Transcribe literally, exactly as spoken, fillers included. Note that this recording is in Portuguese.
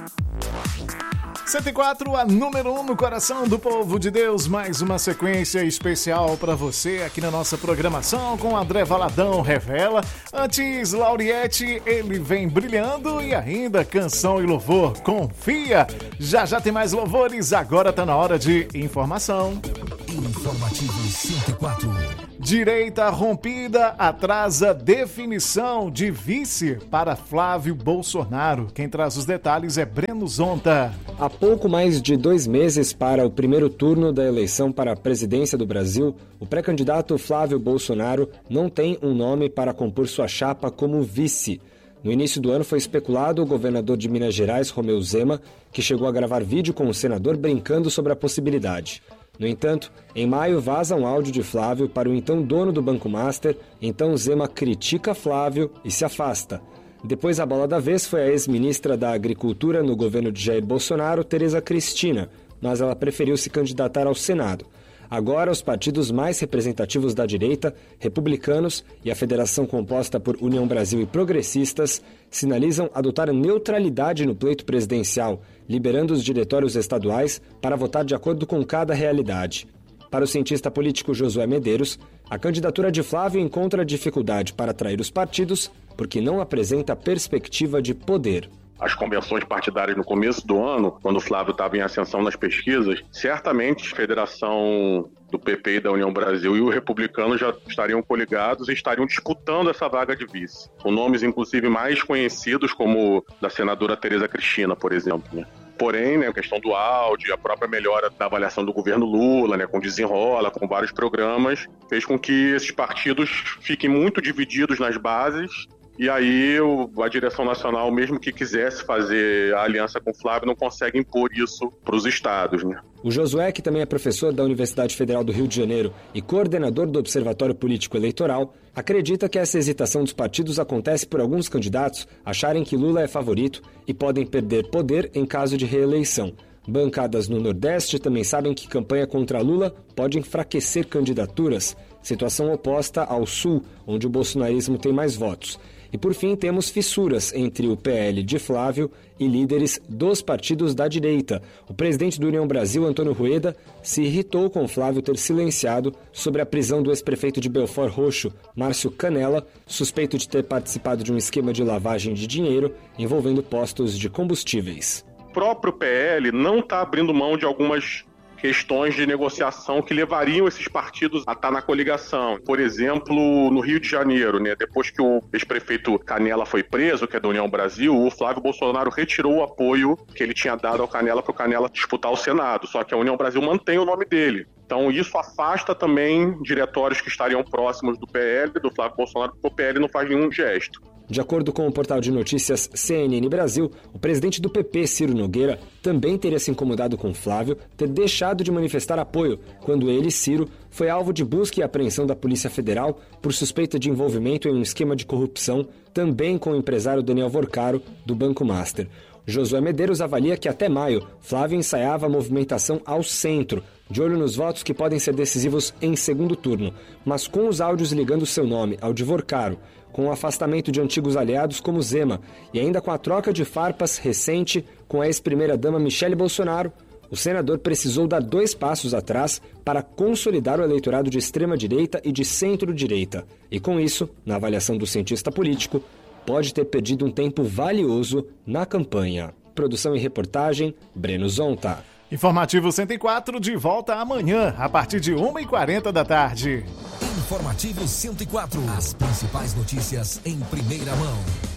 cento e quatro, a número um no coração do povo de Deus. Mais uma sequência especial para você aqui na nossa programação com André Valadão Revela. Antes, Lauriette, Ele Vem Brilhando e ainda Canção e Louvor, Confia. Já já tem mais louvores, agora tá na hora de informação. Informativo cento e quatro. Direita rompida atrasa definição de vice para Flávio Bolsonaro. Quem traz os detalhes é Breno Zonta. Há pouco mais de dois meses para o primeiro turno da eleição para a presidência do Brasil, o pré-candidato Flávio Bolsonaro não tem um nome para compor sua chapa como vice. No início do ano foi especulado o governador de Minas Gerais, Romeu Zema, que chegou a gravar vídeo com o senador brincando sobre a possibilidade. No entanto, em maio vaza um áudio de Flávio para o então dono do Banco Master, então Zema critica Flávio e se afasta. Depois a bola da vez foi a ex-ministra da Agricultura no governo de Jair Bolsonaro, Tereza Cristina, mas ela preferiu se candidatar ao Senado. Agora, os partidos mais representativos da direita, republicanos e a federação composta por União Brasil e progressistas, sinalizam adotar neutralidade no pleito presidencial, liberando os diretórios estaduais para votar de acordo com cada realidade. Para o cientista político Josué Medeiros, a candidatura de Flávio encontra dificuldade para atrair os partidos porque não apresenta perspectiva de poder. As convenções partidárias no começo do ano, quando o Flávio estava em ascensão nas pesquisas, certamente a federação do P P e da União Brasil e o republicano já estariam coligados e estariam disputando essa vaga de vice, com nomes inclusive mais conhecidos como da senadora Tereza Cristina, por exemplo, né? Porém, né, a questão do áudio, a própria melhora da avaliação do governo Lula, né, com Desenrola, com vários programas, fez com que esses partidos fiquem muito divididos nas bases. E aí a direção nacional, mesmo que quisesse fazer a aliança com o Flávio, não consegue impor isso para os estados, né? O Josué, que também é professor da Universidade Federal do Rio de Janeiro e coordenador do Observatório Político Eleitoral, acredita que essa hesitação dos partidos acontece por alguns candidatos acharem que Lula é favorito e podem perder poder em caso de reeleição. Bancadas no Nordeste também sabem que campanha contra Lula pode enfraquecer candidaturas, situação oposta ao Sul, onde o bolsonarismo tem mais votos. E por fim, temos fissuras entre o P L de Flávio e líderes dos partidos da direita. O presidente do União Brasil, Antônio Rueda, se irritou com Flávio ter silenciado sobre a prisão do ex-prefeito de Belford Roxo, Márcio Canella, suspeito de ter participado de um esquema de lavagem de dinheiro envolvendo postos de combustíveis. O próprio P L não está abrindo mão de algumas questões de negociação que levariam esses partidos a estar na coligação. Por exemplo, no Rio de Janeiro, né, depois que o ex-prefeito Canella foi preso, que é da União Brasil, o Flávio Bolsonaro retirou o apoio que ele tinha dado ao Canella para o Canella disputar o Senado, só que a União Brasil mantém o nome dele. Então isso afasta também diretórios que estariam próximos do P L, do Flávio Bolsonaro, porque o P L não faz nenhum gesto. De acordo com o portal de notícias C N N Brasil, o presidente do P P, Ciro Nogueira, também teria se incomodado com Flávio ter deixado de manifestar apoio quando ele, Ciro, foi alvo de busca e apreensão da Polícia Federal por suspeita de envolvimento em um esquema de corrupção, também com o empresário Daniel Vorcaro, do Banco Master. Josué Medeiros avalia que até maio, Flávio ensaiava a movimentação ao centro, de olho nos votos que podem ser decisivos em segundo turno, mas com os áudios ligando seu nome ao de Vorcaro, com o afastamento de antigos aliados como Zema e ainda com a troca de farpas recente com a ex-primeira-dama Michele Bolsonaro, o senador precisou dar dois passos atrás para consolidar o eleitorado de extrema-direita e de centro-direita. E com isso, na avaliação do cientista político, pode ter perdido um tempo valioso na campanha. Produção e reportagem, Breno Zonta. Informativo cento e quatro de volta amanhã, a partir de uma e quarenta da tarde. Informativo cento e quatro. As principais notícias em primeira mão.